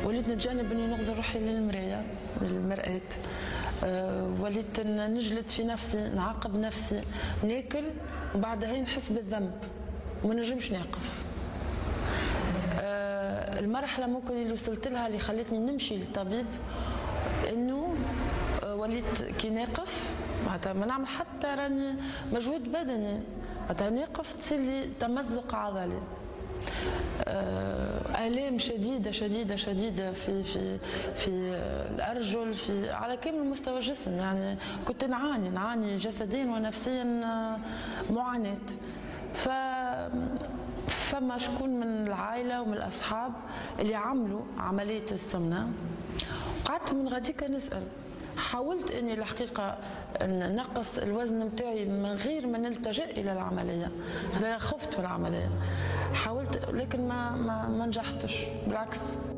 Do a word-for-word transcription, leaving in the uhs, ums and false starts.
وليت نتجنب اني نغزل روحي للمرايه للمرآة. أه وليت نجلد في نفسي، نعاقب نفسي، ناكل وبعدها نحس بالذنب وما نجمش نوقف. أه المرحله ممكن اللي وصلت لها اللي خلتني نمشي للطبيب انه أه وليت كي ناقف معناتها ما نعمل حتى راني مجهود بدني، معناتها ناقف تصير لي تمزق عضلي، آلام شديدة شديدة شديدة في في في الأرجل، في على كامل مستوى الجسم. يعني كنت نعاني نعاني جسديا ونفسيا معاناة. ف فما شكون من العائلة ومن الأصحاب اللي عملوا عملية السمنة، قعدت من غاديكا نسأل. حاولت اني الحقيقه نقص الوزن نتاعي من غير ما نلتجئ الى العمليه، خاطر خفت من العمليه. حاولت لكن ما ما, ما نجحتش، بالعكس